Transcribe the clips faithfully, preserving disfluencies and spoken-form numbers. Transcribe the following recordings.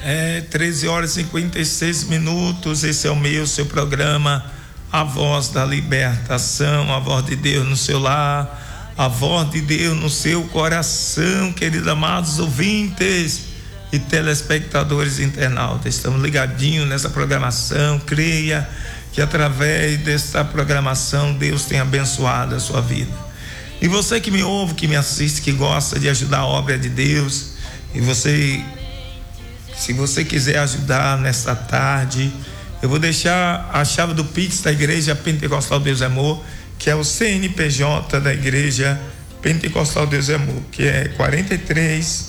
É treze horas e cinquenta e seis minutos. Esse é o meu, seu programa, a voz da libertação, a voz de Deus no seu lar, a voz de Deus no seu coração, queridos amados ouvintes e telespectadores internautas. Estamos ligadinhos nessa programação. Creia que através desta programação Deus tem abençoado a sua vida. E você que me ouve, que me assiste, que gosta de ajudar a obra de Deus, e você, se você quiser ajudar nesta tarde, eu vou deixar a chave do Pix da Igreja Pentecostal Deus é Amor, que é o C N P J da Igreja Pentecostal Deus é Amor, que é quarenta e três,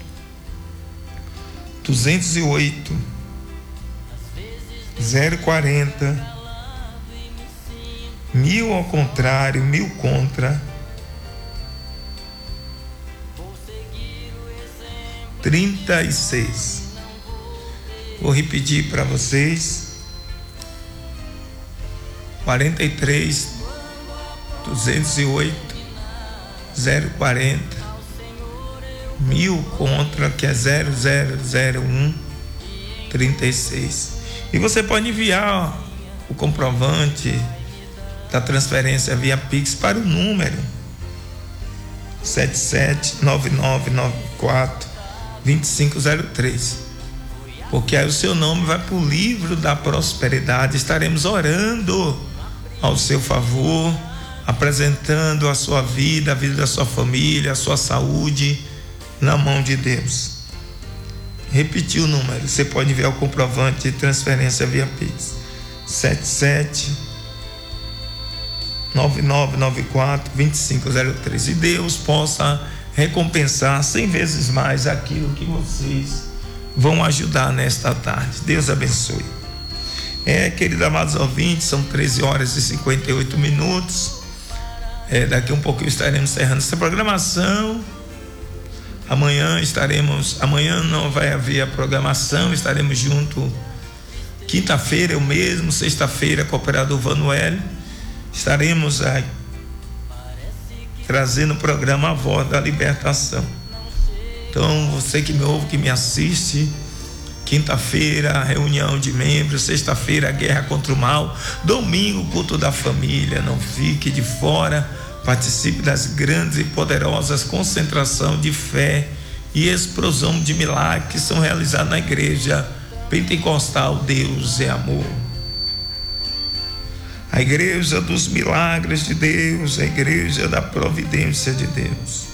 duzentos e oito, zero quarenta, mil ao contrário, mil contra, trinta e seis. Vou repetir para vocês: quarenta e três, duzentos e oito, zero quarenta, mil contra, que é zero zero zero um, trinta e seis. E você pode enviar o comprovante da transferência via Pix para o número sete sete nove nove nove quatro dois cinco zero três, porque aí o seu nome vai para o livro da prosperidade. Estaremos orando ao seu favor, apresentando a sua vida, a vida da sua família, a sua saúde na mão de Deus. Repetir o número, você pode enviar o comprovante de transferência via Pix sete sete nove nove nove quatro dois cinco zero três, e Deus possa recompensar cem vezes mais aquilo que vocês vão ajudar nesta tarde. Deus abençoe. É, queridos amados ouvintes, são treze horas e cinquenta e oito minutos. É, daqui um pouquinho estaremos encerrando essa programação. Amanhã estaremos, amanhã não vai haver a programação, estaremos junto quinta-feira, eu mesmo, sexta-feira, com o operador Vanuel, estaremos aí trazendo o programa A Voz da Libertação. Então, você que me ouve, que me assiste, quinta-feira, reunião de membros, sexta-feira, guerra contra o mal, domingo, culto da família. Não fique de fora, participe das grandes e poderosas concentração de fé e explosão de milagres que são realizados na Igreja Pentecostal Deus é Amor. A igreja dos milagres de Deus, a igreja da providência de Deus.